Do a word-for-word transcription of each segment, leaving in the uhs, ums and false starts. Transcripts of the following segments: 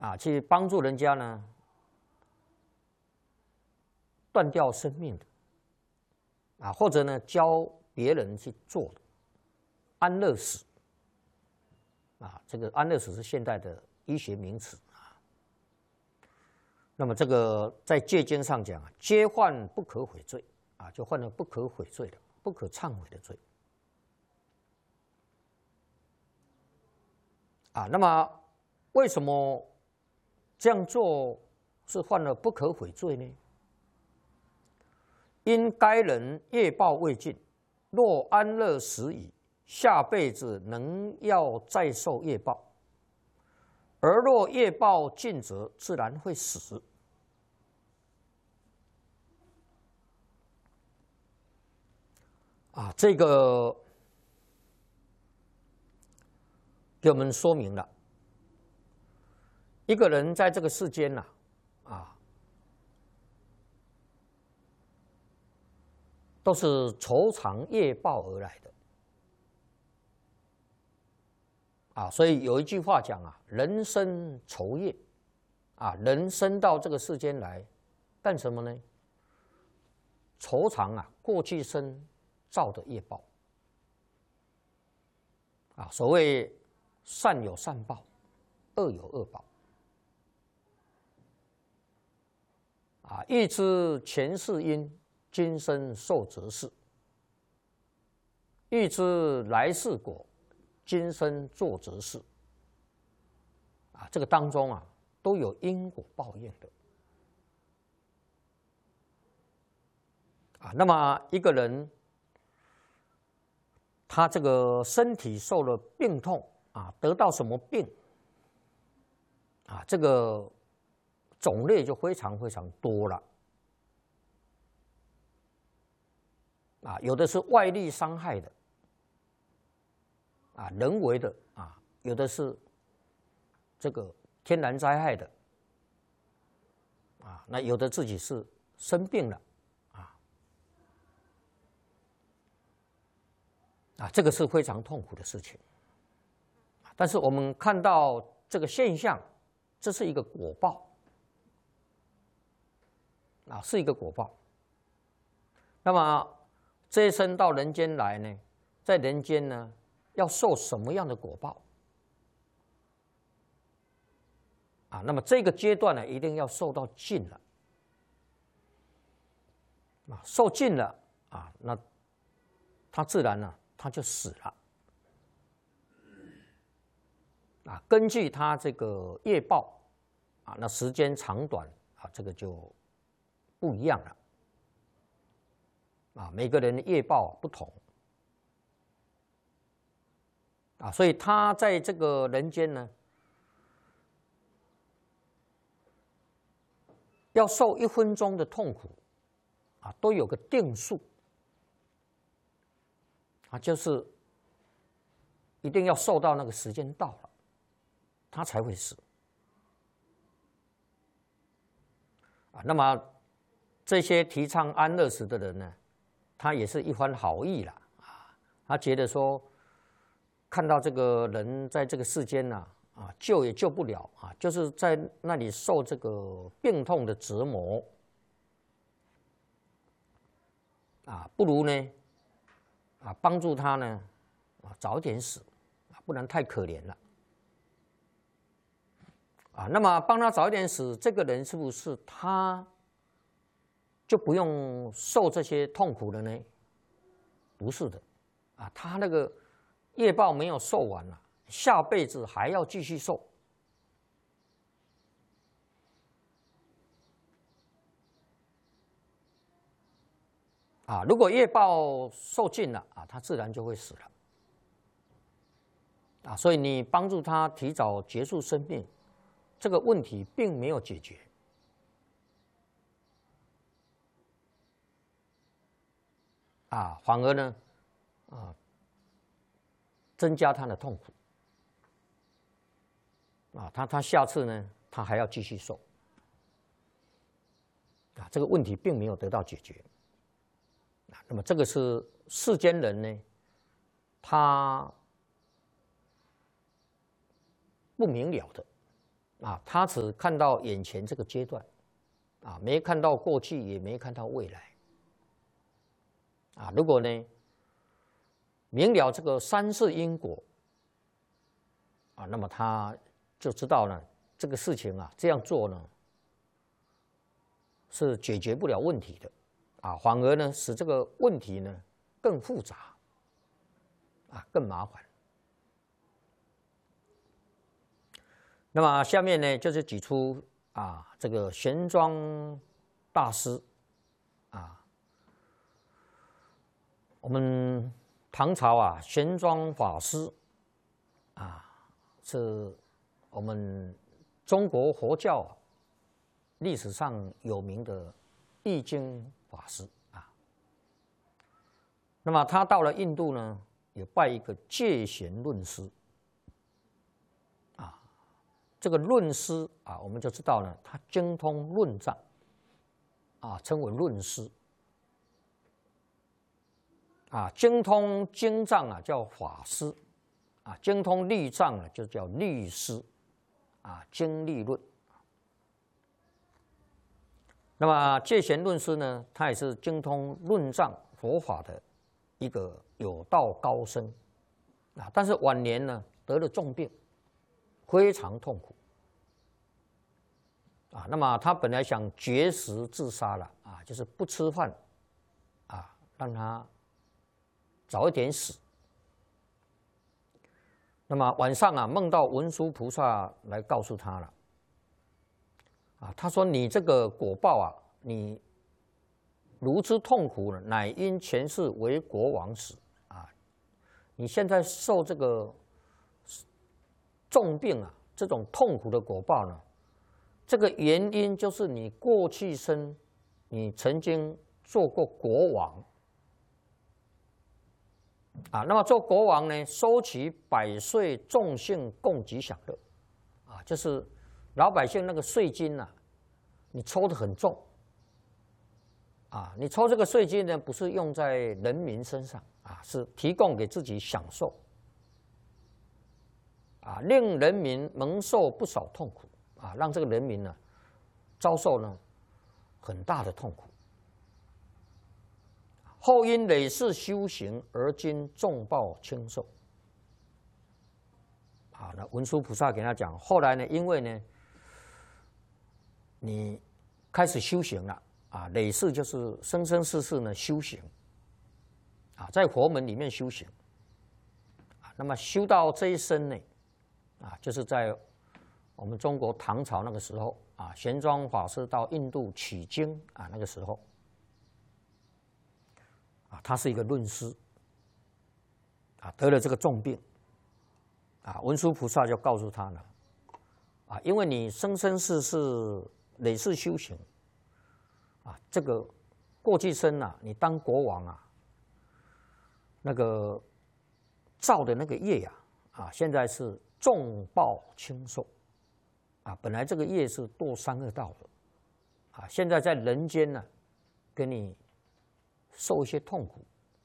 啊，去帮助人家呢断掉生命的，啊，或者呢教别人去做的安乐死，啊，这个安乐死是现代的医学名词啊。那么这个在戒经上讲啊，皆犯不可悔罪啊，就犯了不可悔罪的、不可忏悔的罪。啊，那么为什么这样做是犯了不可悔罪呢？因该人业报未尽，若安乐死矣，下辈子能要再受业报；而若业报尽则，自然会死。啊，这个给我们说明了，一个人在这个世间呐，啊，都是酬偿业报而来的。啊，所以有一句话讲啊，人生酬业，啊，人生到这个世间来干什么呢？酬偿啊过去生造的业报。啊，所谓善有善报，恶有恶报。啊，欲知前世因，今生受则是；欲知来世果，今生做则是。啊，这个当中啊，都有因果报应的。啊，那么一个人，他这个身体受了病痛啊，得到什么病啊？这个种类就非常非常多了。啊，有的是外力伤害的，啊，人为的啊，有的是这个天然灾害的，啊，那有的自己是生病了，啊，啊，这个是非常痛苦的事情。但是我们看到这个现象，这是一个果报，啊，是一个果报。那么这一生到人间来呢，在人间呢，要受什么样的果报？啊，那么这个阶段呢，一定要受到尽了，啊，受尽了啊，那他自然呢，他就死了。啊，根据他这个业报，啊，那时间长短啊，这个就不一样了。啊，每个人的业报不同，啊，所以他在这个人间呢，要受一分钟的痛苦，啊，都有个定数，啊，就是一定要受到那个时间到了，他才会死。啊，那么这些提倡安乐死的人呢，他也是一番好意啦，啊，他觉得说，看到这个人在这个世间呢，啊，救也救不了啊，就是在那里受这个病痛的折磨，啊，不如呢，啊，帮助他呢，啊，早点死，啊，不然太可怜了，啊，那么帮他早一点死，这个人是不是他就不用受这些痛苦了呢？不是的，啊，他那个业报没有受完了，下辈子还要继续受。啊，如果业报受尽了啊，他自然就会死了。啊，所以你帮助他提早结束生命，这个问题并没有解决。啊，反而呢，啊，增加他的痛苦。啊，他他下次呢，他还要继续受。啊，这个问题并没有得到解决。啊，那么这个是世间人呢，他不明了的， 啊，他只看到眼前这个阶段，啊，没看到过去，也没看到未来。啊，如果呢明了这个三世因果，啊，那么他就知道呢，这个事情啊这样做呢是解决不了问题的，啊，反而呢使这个问题呢更复杂，啊，更麻烦。那么下面呢就是举出啊这个玄奘大师，啊，我们唐朝啊玄奘法师，啊，是我们中国佛教历史上有名的易经法师啊。那么他到了印度呢，也拜一个戒贤论师。这个论师啊，我们就知道呢，他精通论藏，啊，称为论师。啊，精通经藏啊叫法师，啊，精通律藏啊就叫律师，啊，经律论。那么戒贤论师呢，他也是精通论藏佛法的一个有道高僧，啊，但是晚年呢得了重病。非常痛苦啊！那么他本来想绝食自杀了啊，就是不吃饭啊，让他早一点死。那么晚上啊，梦到文殊菩萨来告诉他了啊，他说：“你这个果报啊，你如之痛苦了，乃因前世为国王时啊，你现在受这个。”重病啊，这种痛苦的果报呢，这个原因就是你过去生，你曾经做过国王啊。那么做国王呢，收取百岁众幸共给享乐啊，就是老百姓那个税金呐、啊，你抽得很重啊。你抽这个税金呢，不是用在人民身上啊，是提供给自己享受。啊，令人民蒙受不少痛苦啊，让这个人民呢遭受呢很大的痛苦。后因累世修行而今重报轻受。啊，那文殊菩萨给他讲，后来呢，因为呢你开始修行了啊，累世就是生生世世呢修行啊，在佛门里面修行啊，那么修到这一生呢。啊，就是在我们中国唐朝那个时候啊，玄奘法师到印度取经啊，那个时候啊，他是一个论师啊，得了这个重病啊，文殊菩萨就告诉他了啊，因为你生生世世累世修行啊，这个过去生啊，你当国王啊，那个造的那个业呀啊，现在是。重报轻受，啊，本来这个业是堕三恶道的，啊，现在在人间呢、啊，给你受一些痛苦，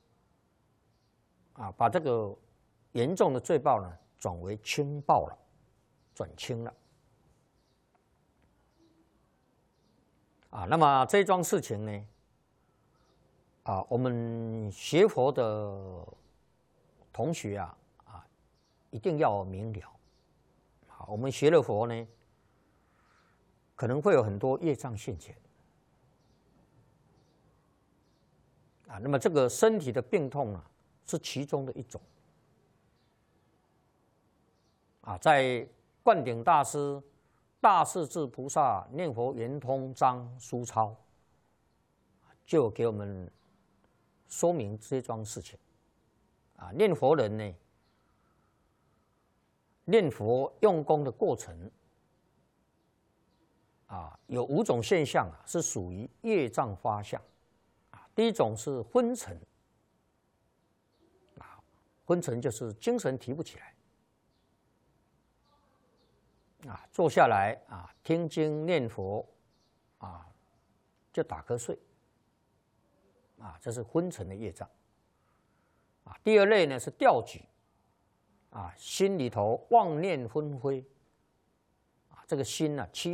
啊，把这个严重的罪报呢转为轻报了，转轻了，啊，那么这桩事情呢，啊，我们学佛的同学啊。一定要明了，好，我们学了佛呢，可能会有很多业障现前，啊，那么这个身体的病痛啊，是其中的一种，啊，在灌顶大师《大势至菩萨念佛圆通章》书抄，就有给我们说明这桩事情，啊，念佛人呢。念佛用功的过程啊，有五种现象啊，是属于业障发相啊。第一种是昏沉啊，昏沉就是精神提不起来啊，坐下来啊，听经念佛啊，就打瞌睡啊，这是昏沉的业障啊。第二类呢是调举。啊，心里头妄念纷飞，啊， 这个心呢、啊，七